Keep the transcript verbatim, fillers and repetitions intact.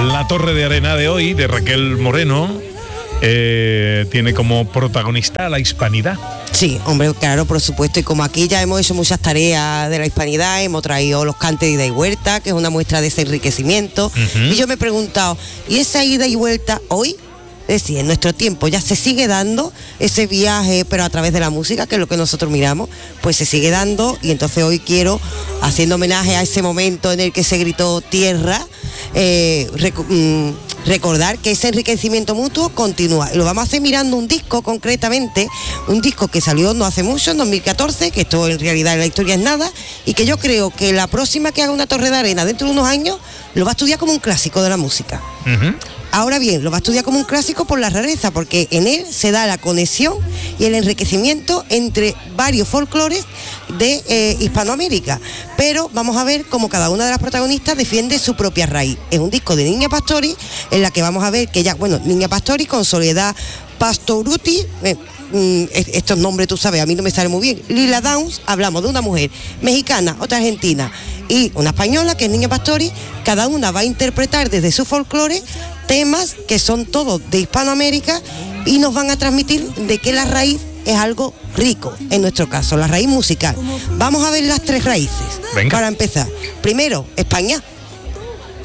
La Torre de Arena de hoy, de Raquel Moreno, eh, tiene como protagonista a la hispanidad. Sí, hombre, claro, por supuesto, y como aquí ya hemos hecho muchas tareas de la hispanidad, hemos traído los cantes de ida y vuelta, que es una muestra de ese enriquecimiento, uh-huh. Y yo me he preguntado, ¿y esa ida y vuelta hoy? Es decir, en nuestro tiempo ya se sigue dando ese viaje, pero a través de la música, que es lo que nosotros miramos, pues se sigue dando, y entonces hoy quiero, haciendo homenaje a ese momento en el que se gritó tierra, eh, rec- mm, recordar que ese enriquecimiento mutuo continúa. Y lo vamos a hacer mirando un disco concretamente, un disco que salió no hace mucho, en dos mil catorce, que esto en realidad en la historia es nada, y que yo creo que la próxima que haga una Torre de Arena dentro de unos años, lo va a estudiar como un clásico de la música. Uh-huh. Ahora bien, lo va a estudiar como un clásico por la rareza, porque en él se da la conexión y el enriquecimiento entre varios folclores de eh, Hispanoamérica. Pero vamos a ver cómo cada una de las protagonistas defiende su propia raíz. Es un disco de Niña Pastori, en la que vamos a ver que ya, bueno, Niña Pastori con Soledad Pastorutti, eh, mm, estos nombres tú sabes, a mí no me salen muy bien. Lila Downs, hablamos de una mujer mexicana, otra argentina y una española que es Niña Pastori. Cada una va a interpretar desde su folclore temas que son todos de Hispanoamérica y nos van a transmitir de que la raíz es algo rico, en nuestro caso, la raíz musical. Vamos a ver las tres raíces. Venga. Para empezar. Primero, España.